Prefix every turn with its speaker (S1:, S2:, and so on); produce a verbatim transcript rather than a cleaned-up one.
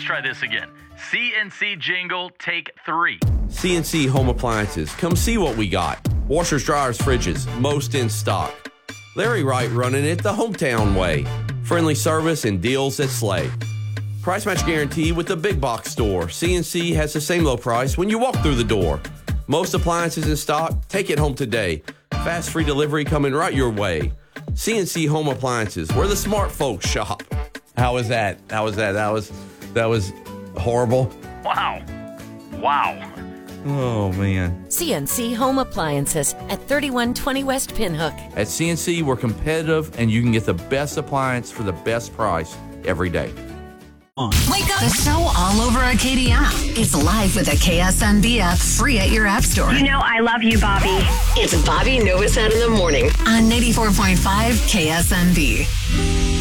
S1: try this again. C N C jingle, take three.
S2: C N C Home Appliances. Come see what we got. Washers, dryers, fridges, most in stock. Larry Wright running it the hometown way. Friendly service and deals that slay. Price match guarantee with the big box store. C N C has the same low price when you walk through the door. Most appliances in stock. Take it home today. Fast free delivery coming right your way. C N C Home Appliances, where the smart folks shop. How was that? How was that? That was that was horrible.
S1: Wow. Wow.
S2: Oh, man.
S3: C N C Home Appliances at thirty-one twenty West Pinhook.
S2: At C N C, we're competitive, and you can get the best appliance for the best price every day.
S4: Wake up! The show all over Arcadia app. It's live with the K S M B app, free at your app store.
S5: You know I love you, Bobby.
S4: It's Bobby Novosad in the morning on ninety-four point five K S M B.